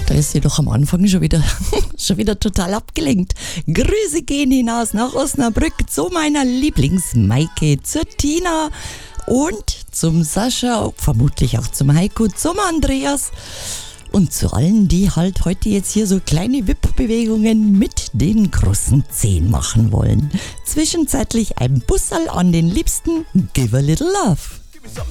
Da ist sie doch am Anfang schon wieder total abgelenkt. Grüße gehen hinaus nach Osnabrück zu meiner Lieblings-Maike, zur Tina und zum Sascha, vermutlich auch zum Heiko, zum Andreas und zu allen, die halt heute jetzt hier so kleine Wippbewegungen mit den großen Zehen machen wollen. Zwischenzeitlich ein Busserl an den Liebsten. Give a little love.